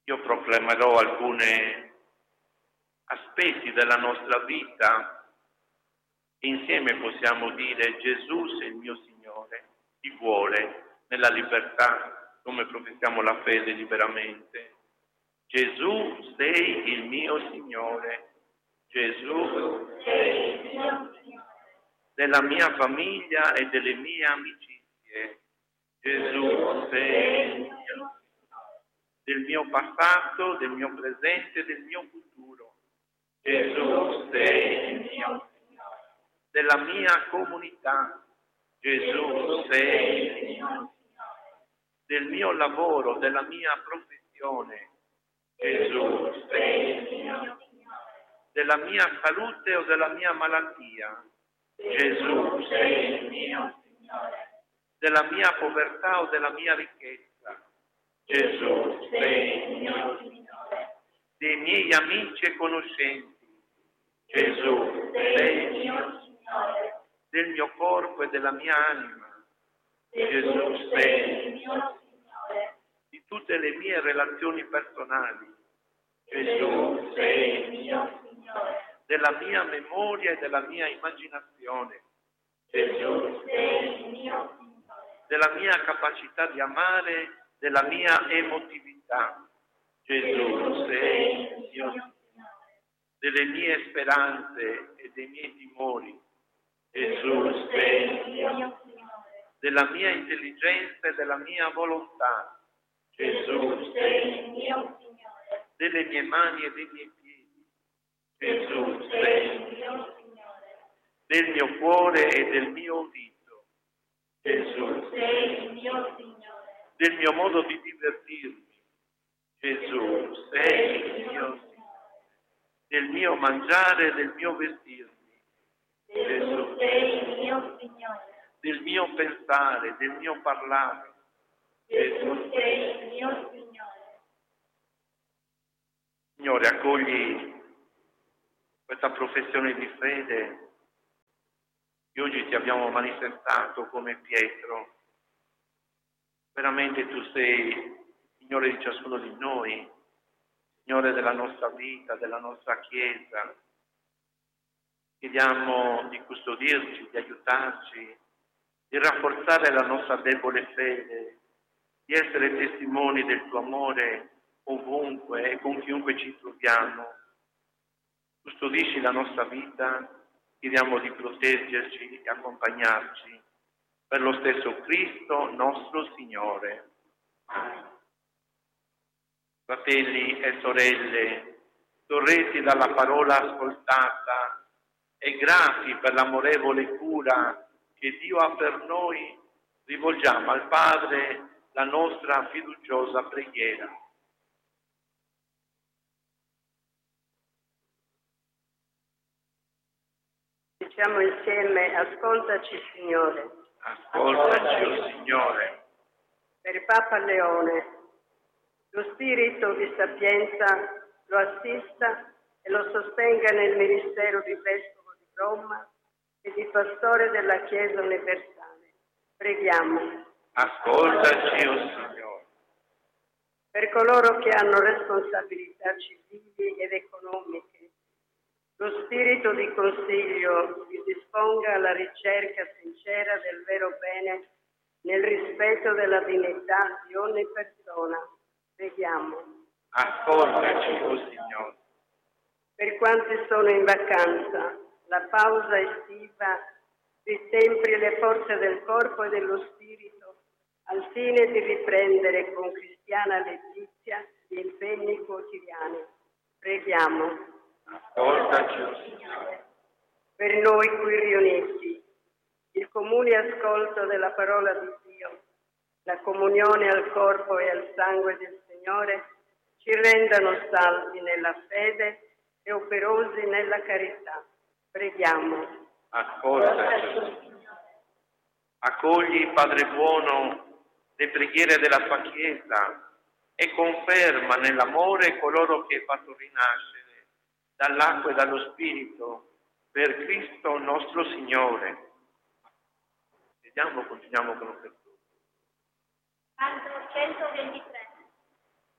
Io proclamerò alcuni aspetti della nostra vita e insieme possiamo dire: Gesù sei il mio Signore, ti vuole nella libertà, come professiamo la fede liberamente. Gesù sei il mio Signore, Gesù sei il mio Signore, della mia famiglia e delle mie amicizie. Gesù sei il mio Signore, del mio passato, del mio presente, del mio futuro. Gesù sei il mio Signore, della mia comunità. Gesù sei il mio Signore, del mio lavoro, della mia professione. Gesù sei il mio Signore, della mia salute o della mia malattia. Gesù sei il mio Signore, della mia povertà o della mia ricchezza. Gesù sei il mio Signore, dei miei amici e conoscenti. Gesù sei il mio Signore, del mio corpo e della mia anima. Gesù sei il mio Signore, di tutte le mie relazioni personali. Gesù sei il mio Signore, della mia memoria e della mia immaginazione. Gesù sei il mio Signore, della mia capacità di amare, della mia emotività. Gesù sei il mio Signore, delle mie speranze e dei miei timori. Gesù sei il mio Signore, della mia intelligenza e della mia volontà. Gesù sei il mio Signore, delle mie mani e dei miei piedi. Gesù sei il mio Signore, del mio cuore e del mio udito. Gesù sei il mio Signore, del mio modo di divertirmi. Gesù sei il mio Signore, del mio mangiare e del mio vestirmi. Gesù sei il mio Signore, del mio pensare, del mio parlare. Gesù sei il mio Signore. Signore, accogli questa professione di fede che oggi ti abbiamo manifestato come Pietro. Veramente tu sei Signore di ciascuno di noi, Signore della nostra vita, della nostra Chiesa. Chiediamo di custodirci, di aiutarci, di rafforzare la nostra debole fede, di essere testimoni del tuo amore ovunque e con chiunque ci troviamo. Custodisci la nostra vita, chiediamo di proteggerci e accompagnarci per lo stesso Cristo nostro Signore. Amen. Fratelli e sorelle, sorresi dalla parola ascoltata e grati per l'amorevole cura che Dio ha per noi, rivolgiamo al Padre la nostra fiduciosa preghiera. Diciamo insieme: ascoltaci Signore. Ascoltaci, o Signore. Per Papa Leone, lo spirito di sapienza lo assista e lo sostenga nel ministero di Vescovo di Roma e di Pastore della Chiesa universale. Preghiamo. Ascoltaci, o Signore. Per coloro che hanno responsabilità civili ed economiche, lo spirito di consiglio li disponga alla ricerca sincera del vero bene nel rispetto della dignità di ogni persona. Preghiamo. Ascoltaci, o Signore. Per quanti sono in vacanza, la pausa estiva ristempri le forze del corpo e dello spirito al fine di riprendere con cristiana letizia gli impegni quotidiani. Preghiamo. Ascoltaci, o Signore. Per noi qui riuniti, il comune ascolto della parola di Dio, la comunione al corpo e al sangue del Signore ci rendano saldi nella fede e operosi nella carità. Preghiamo. Ascoltaci, o Signore. Accogli, Padre buono, le preghiere della tua Chiesa e conferma nell'amore coloro che hai fatto rinascere dall'acqua e dallo Spirito per Cristo nostro Signore. Vediamo, continuiamo con il Canto 123.